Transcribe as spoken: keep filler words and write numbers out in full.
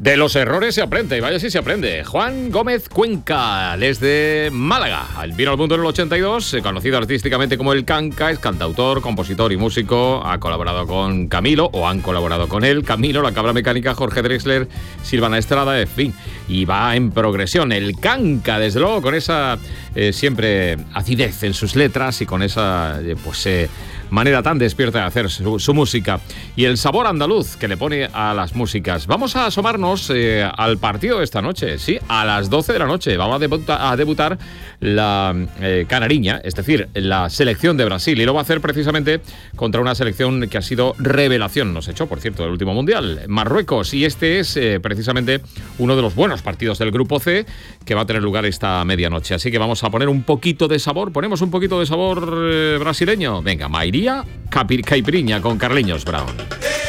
De los errores se aprende, y vaya si se aprende. Juan Gómez Cuenca, desde Málaga. Vino al mundo en el ochenta y dos, conocido artísticamente como El Canca, es cantautor, compositor y músico. Ha colaborado con Camilo, o han colaborado con él, Camilo, La Cabra Mecánica, Jorge Drexler, Silvana Estrada, en fin. Y va en progresión. El Canca, desde luego, con esa eh, siempre acidez en sus letras y con esa, eh, pues... Eh, manera tan despierta de hacer su, su música y el sabor andaluz que le pone a las músicas. Vamos a asomarnos eh, al partido de esta noche, sí, a las doce de la noche. Vamos a, debuta, a debutar la eh, canariña, es decir, la selección de Brasil, y lo va a hacer precisamente contra una selección que ha sido revelación, nos echó, por cierto, del último mundial, Marruecos, y este es eh, precisamente uno de los buenos partidos del grupo C que va a tener lugar esta medianoche. Así que vamos a poner un poquito de sabor, ponemos un poquito de sabor eh, brasileño. Venga, Mayri Caipirinha con Carliños Brown.